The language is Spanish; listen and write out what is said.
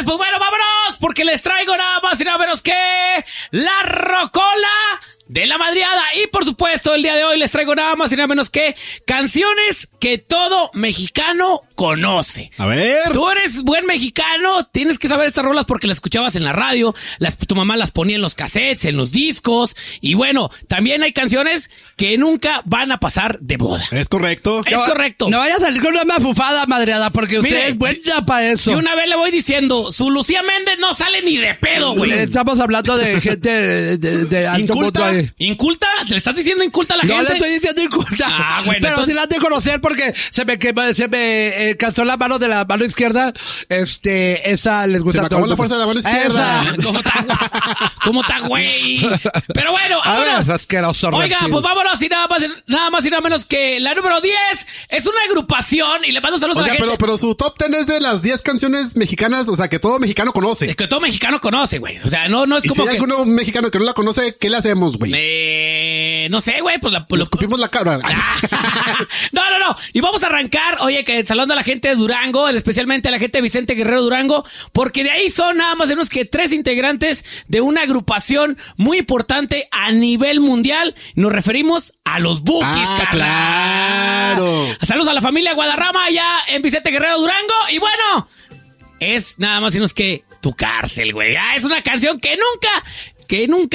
señores, pues bueno, vámonos, porque les traigo nada más y nada menos que la rocola de la madriada. Y por supuesto, el día de hoy les traigo nada más y nada menos que canciones que todo mexicano conoce. A ver. Tú eres buen mexicano, tienes que saber estas rolas porque las escuchabas en la radio, tu mamá las ponía en los cassettes, en los discos. Y bueno, también hay canciones que nunca van a pasar de moda. Es correcto. Es correcto. No vaya a salir con una mafufada, madreada, porque usted Mire, es buena para eso. Y una vez le voy diciendo, su Lucía Méndez no sale ni de pedo, güey. Estamos hablando de gente de alto mundo ahí. ¿Inculta? ¿Le estás diciendo inculta a la gente? No le estoy diciendo inculta. Ah, bueno, pero entonces... sí la han de conocer porque se me cansó la mano de la mano izquierda. Esa les gusta. Se me acabó la fuerza de la mano izquierda. ¿Cómo está, güey? Pero bueno, vámonos. Oiga, pues vámonos y nada más y nada menos que la número 10 es una agrupación y le mando saludos a la gente. Pero su top 10 es de las 10 canciones mexicanas, o sea, que todo mexicano conoce. Es que todo mexicano conoce, güey. O sea, no es y como si hay alguno mexicano que no la conoce, ¿qué le hacemos, güey? No sé, güey, pues le escupimos la cara. No. Y vamos a arrancar, oye, que saludando a la gente de Durango, especialmente a la gente de Vicente Guerrero Durango, porque de ahí son nada más menos que 3 integrantes de una agrupación muy importante a nivel mundial. Nos referimos a los Bukis, claro. Saludos a la familia Guadarrama allá en Vicente Guerrero Durango. Y bueno, es nada más menos que Tu Cárcel, güey. Es una canción que nunca